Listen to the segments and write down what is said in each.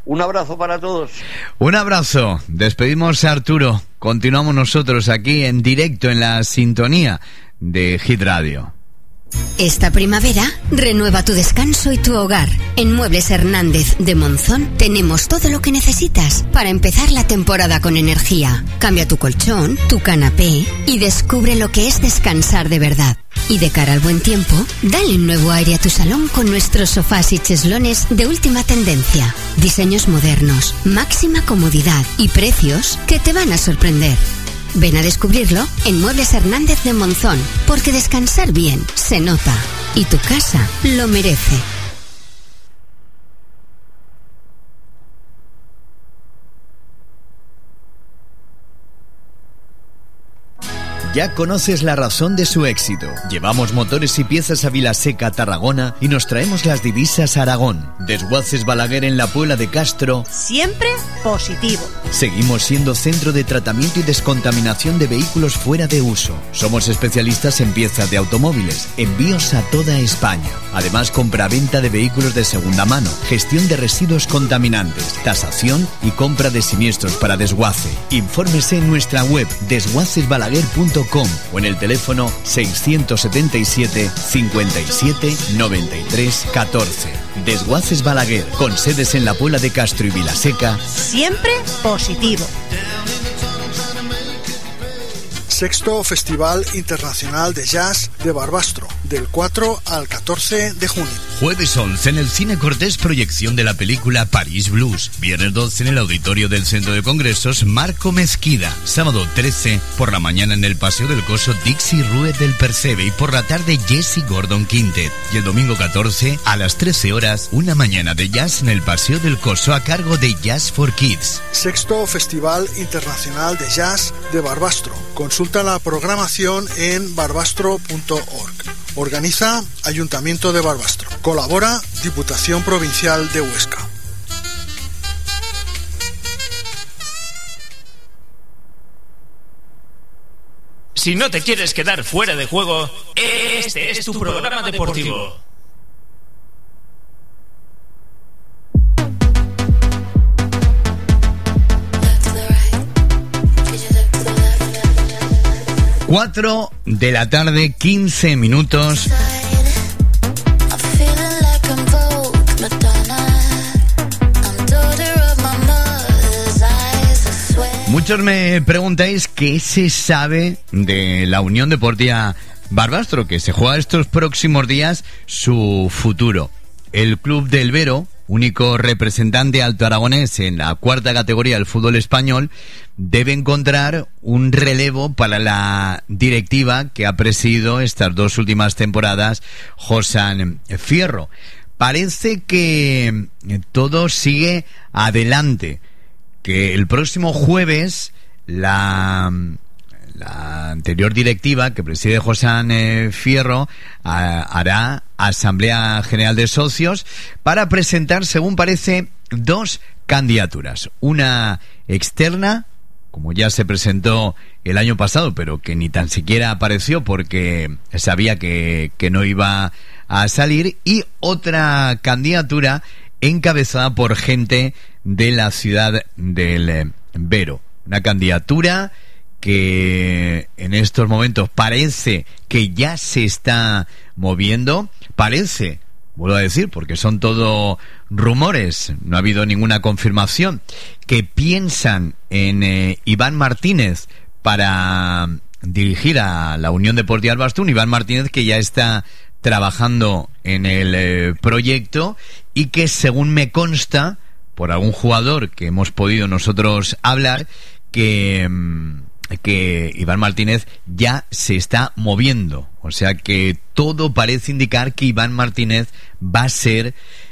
Un abrazo para todos. Un abrazo. Despedimos a Arturo. Continuamos nosotros aquí en directo en la sintonía de Hit Radio. Esta primavera, renueva tu descanso y tu hogar. En Muebles Hernández de Monzón tenemos todo lo que necesitas para empezar la temporada con energía. Cambia tu colchón, tu canapé y descubre lo que es descansar de verdad. Y de cara al buen tiempo, dale un nuevo aire a tu salón con nuestros sofás y cheslones de última tendencia. Diseños modernos, máxima comodidad y precios que te van a sorprender. Ven a descubrirlo en Muebles Hernández de Monzón, porque descansar bien se nota y tu casa lo merece. Ya conoces la razón de su éxito. Llevamos motores y piezas a Vilaseca, Tarragona, y nos traemos las divisas a Aragón. Desguaces Balaguer en la Puebla de Castro. Siempre positivo. Seguimos siendo centro de tratamiento y descontaminación de vehículos fuera de uso. Somos especialistas en piezas de automóviles, envíos a toda España. Además, compra-venta de vehículos de segunda mano, gestión de residuos contaminantes, tasación y compra de siniestros para desguace. Infórmese en nuestra web desguacesbalaguer.com o en el teléfono 677 57 93 14. Desguaces Balaguer, con sedes en la Puebla de Castro y Vilaseca. Siempre positivo. Sexto Festival Internacional de Jazz de Barbastro, del 4 al 14 de junio. Jueves 11 en el Cine Cortés, proyección de la película París Blues. Viernes 12 en el auditorio del Centro de Congresos Marco Mezquida. Sábado 13 por la mañana en el Paseo del Coso Dixie Ruet del Percebe y por la tarde Jesse Gordon Quintet. Y el domingo 14 a las 13 horas una mañana de jazz en el Paseo del Coso a cargo de Jazz for Kids. Sexto Festival Internacional de Jazz de Barbastro. Consulta la programación en barbastro.org. Organiza Ayuntamiento de Barbastro. Colabora Diputación Provincial de Huesca. Si no te quieres quedar fuera de juego, este es tu programa deportivo. Cuatro de la tarde, 15 minutos. Muchos me preguntáis qué se sabe de la Unión Deportiva Barbastro, que se juega estos próximos días su futuro. El club del Vero, único representante alto aragonés en la cuarta categoría del fútbol español, debe encontrar un relevo para la directiva que ha presidido estas dos últimas temporadas Josan Fierro. Parece que todo sigue adelante, que el próximo jueves la anterior directiva que preside Josan Fierro hará Asamblea General de Socios para presentar, según parece, dos candidaturas. Una externa, como ya se presentó el año pasado, pero que ni tan siquiera apareció porque sabía que no iba a salir, y otra candidatura encabezada por gente de la ciudad del Vero. Una candidatura que en estos momentos parece que ya se está moviendo. Parece, vuelvo a decir, porque son todo rumores, no ha habido ninguna confirmación, que piensan en Iván Martínez para dirigir a la Unión Deportiva Barbastro. Iván Martínez, que ya está trabajando en el proyecto y que, según me consta por algún jugador que hemos podido nosotros hablar, que Iván Martínez ya se está moviendo. O sea que todo parece indicar que Iván Martínez va a ser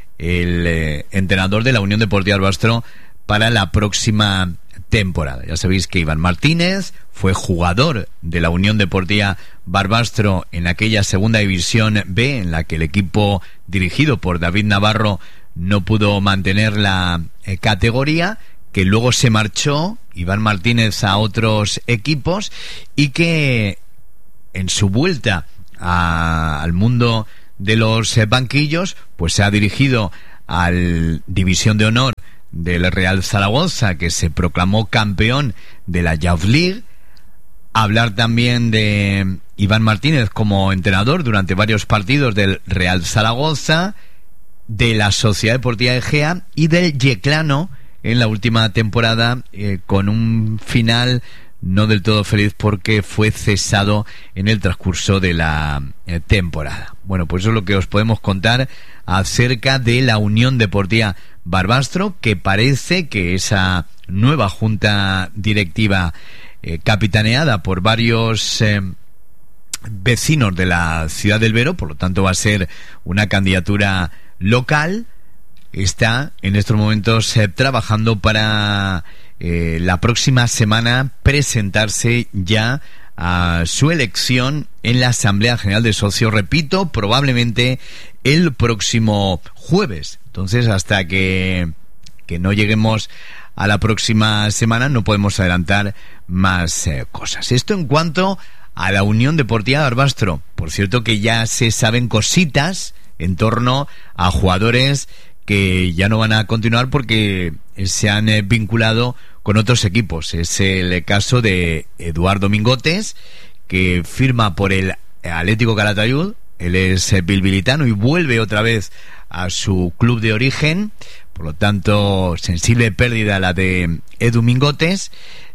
el entrenador de la Unión Deportiva Barbastro para la próxima temporada. Ya sabéis que Iván Martínez fue jugador de la Unión Deportiva Barbastro en aquella segunda división B, en la que el equipo dirigido por David Navarro no pudo mantener la categoría, que luego se marchó Iván Martínez a otros equipos y que en su vuelta al mundo de los banquillos pues se ha dirigido al División de Honor del Real Zaragoza, que se proclamó campeón de la Youth League. Hablar también de Iván Martínez como entrenador durante varios partidos del Real Zaragoza, de la Sociedad Deportiva Egea y del Yeclano en la última temporada, con un final no del todo feliz porque fue cesado en el transcurso de la temporada. Bueno, pues eso es lo que os podemos contar acerca de la Unión Deportiva Barbastro, que parece que esa nueva junta directiva capitaneada por varios vecinos de la ciudad del Vero, por lo tanto va a ser una candidatura local, está en estos momentos trabajando para la próxima semana presentarse ya a su elección en la Asamblea General de Socios, repito, probablemente el próximo jueves. Entonces, hasta que no lleguemos a la próxima semana no podemos adelantar más cosas. Esto en cuanto a la Unión Deportiva Barbastro. Por cierto que ya se saben cositas en torno a jugadores que ya no van a continuar porque se han vinculado con otros equipos. Es el caso de Eduardo Mingotes, que firma por el Atlético Calatayud. Él es bilbilitano y vuelve otra vez a su club de origen. Por lo tanto, sensible pérdida la de Edu Mingotes.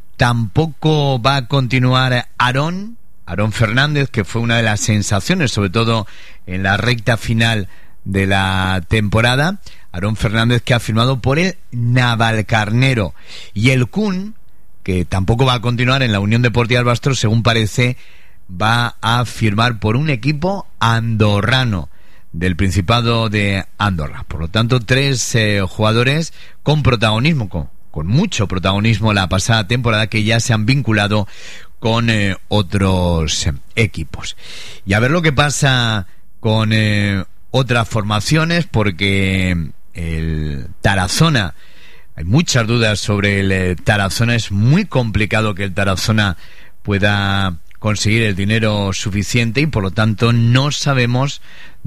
Tampoco va a continuar Aarón Fernández, que fue una de las sensaciones, sobre todo en la recta final de la temporada. Aarón Fernández, que ha firmado por el Navalcarnero. Y el Kun, que tampoco va a continuar en la Unión Deportiva Barbastro, según parece, va a firmar por un equipo andorrano del Principado de Andorra. Por lo tanto, 3 jugadores con protagonismo, con mucho protagonismo la pasada temporada, que ya se han vinculado con otros equipos. Y a ver lo que pasa con otras formaciones, porque el Tarazona, hay muchas dudas sobre el Tarazona. Es muy complicado que el Tarazona pueda conseguir el dinero suficiente y por lo tanto no sabemos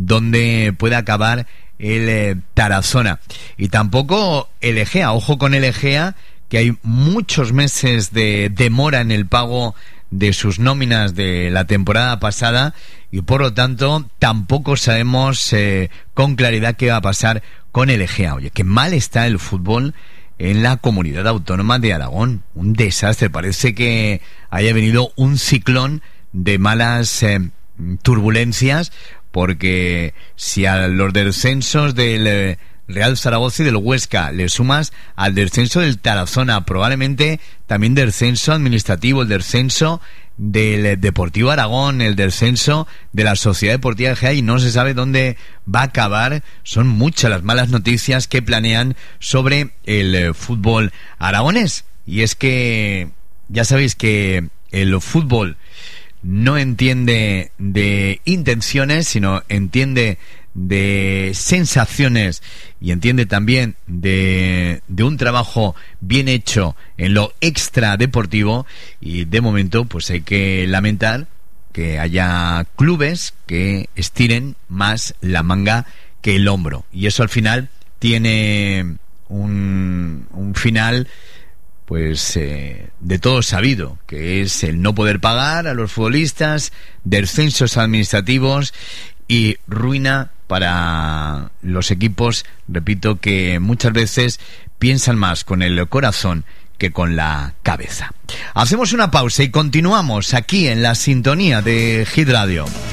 dónde puede acabar el Tarazona. Y tampoco el Egea. Ojo con el Egea, que hay muchos meses de demora en el pago de sus nóminas de la temporada pasada y por lo tanto tampoco sabemos con claridad qué va a pasar con el Egea. Oye, qué mal está el fútbol en la comunidad autónoma de Aragón. Un desastre. Parece que haya venido un ciclón de malas turbulencias, porque si a los descensos del Real Zaragoza y del Huesca le sumas al descenso del Tarazona, probablemente también descenso administrativo, el descenso del Deportivo Aragón, el descenso de la Sociedad Deportiva Egea, y no se sabe dónde va a acabar. Son muchas las malas noticias que planean sobre el fútbol aragonés. Y es que ya sabéis que el fútbol no entiende de intenciones, sino entiende de sensaciones y entiende también de un trabajo bien hecho en lo extradeportivo. Y de momento pues hay que lamentar que haya clubes que estiren más la manga que el hombro, y eso al final tiene un final pues de todo sabido, que es el no poder pagar a los futbolistas, descensos administrativos y ruina para los equipos, repito, que muchas veces piensan más con el corazón que con la cabeza. Hacemos una pausa y continuamos aquí en la sintonía de Hit Radio.